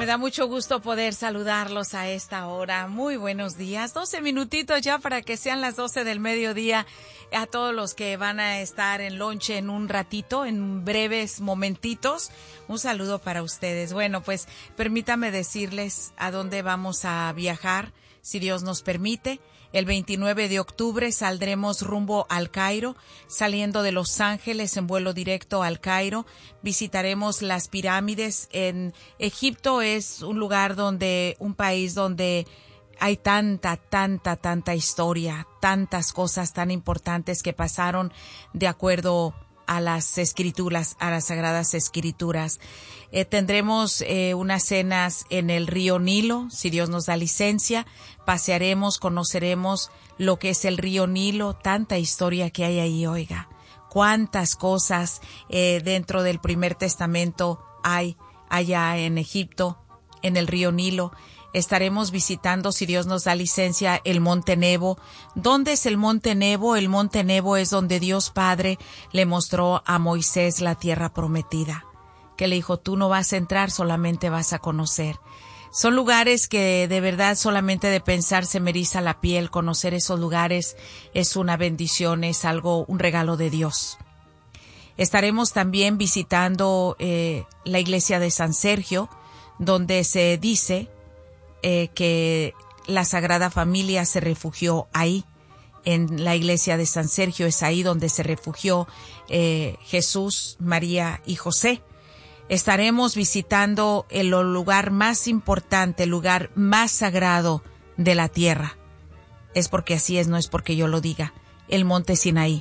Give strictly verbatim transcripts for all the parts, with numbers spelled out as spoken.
Me da mucho gusto poder saludarlos a esta hora. Muy buenos días. doce minutitos ya para que sean las doce del mediodía. A todos los que van a estar en lonche en un ratito, en breves momentitos, un saludo para ustedes. Bueno, pues permítame decirles a dónde vamos a viajar, si Dios nos permite. El veintinueve de octubre saldremos rumbo al Cairo, saliendo de Los Ángeles en vuelo directo al Cairo. Visitaremos las pirámides. En Egipto es un lugar donde, un país donde hay tanta, tanta, tanta historia, tantas cosas tan importantes que pasaron de acuerdo a las escrituras, a las sagradas escrituras. Eh, tendremos eh, unas cenas en el río Nilo, si Dios nos da licencia. Pasearemos, conoceremos lo que es el río Nilo, tanta historia que hay ahí, oiga. Cuántas cosas eh, dentro del Primer Testamento hay allá en Egipto, en el río Nilo. Estaremos visitando, si Dios nos da licencia, el Monte Nebo. ¿Dónde es el Monte Nebo? El Monte Nebo es donde Dios Padre le mostró a Moisés la tierra prometida. Que le dijo, tú no vas a entrar, solamente vas a conocer. Son lugares que de verdad solamente de pensar se me eriza la piel. Conocer esos lugares es una bendición, es algo, un regalo de Dios. Estaremos también visitando eh, la iglesia de San Sergio, donde se dice Eh, que la Sagrada Familia se refugió ahí, en la iglesia de San Sergio. Es ahí donde se refugió eh, Jesús, María y José. Estaremos visitando el lugar más importante, el lugar más sagrado de la tierra. Es porque así es, no es porque yo lo diga. El Monte Sinaí.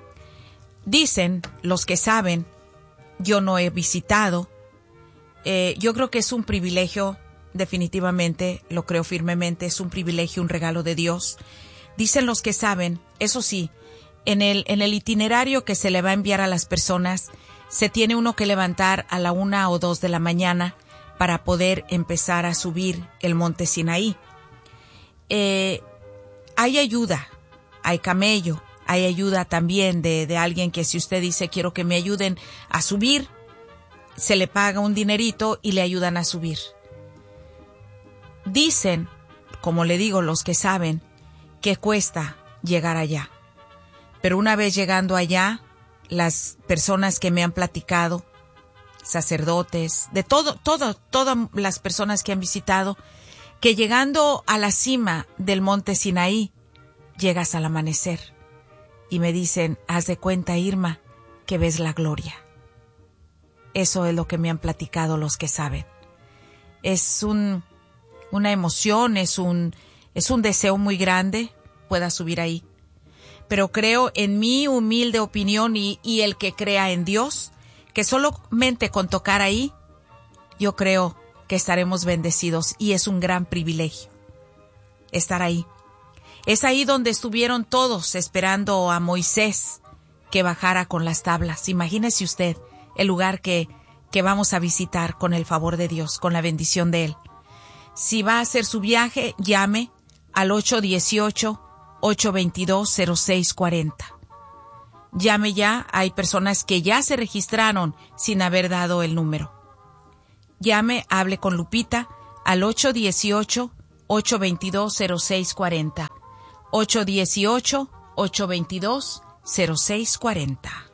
Dicen los que saben, yo no he visitado, eh, yo creo que es un privilegio. Definitivamente, lo creo firmemente, es un privilegio, un regalo de Dios. Dicen los que saben, eso sí, en el, en el itinerario que se le va a enviar a las personas, se tiene uno que levantar a la una o dos de la mañana para poder empezar a subir el Monte Sinaí. Eh, hay ayuda, hay camello, hay ayuda también de, de alguien que si usted dice quiero que me ayuden a subir, se le paga un dinerito y le ayudan a subir. Dicen, como le digo, los que saben, que cuesta llegar allá. Pero una vez llegando allá, las personas que me han platicado, sacerdotes, de todo, todo, todas las personas que han visitado, que llegando a la cima del Monte Sinaí, llegas al amanecer. Y me dicen, haz de cuenta, Irma, que ves la gloria. Eso es lo que me han platicado los que saben. Es un... una emoción, es un, es un deseo muy grande, pueda subir ahí. Pero creo en mi humilde opinión y, y el que crea en Dios, que solamente con tocar ahí, yo creo que estaremos bendecidos y es un gran privilegio estar ahí. Es ahí donde estuvieron todos esperando a Moisés que bajara con las tablas. Imagínese usted el lugar que, que vamos a visitar con el favor de Dios, con la bendición de Él. Si va a hacer su viaje, llame al ocho uno ocho, ocho dos dos, cero seis cuatro cero. Llame ya, hay personas que ya se registraron sin haber dado el número. Llame, hable con Lupita al ocho uno ocho, ocho dos dos, cero seis cuatro cero. ocho uno ocho, ocho dos dos, cero seis cuatro cero.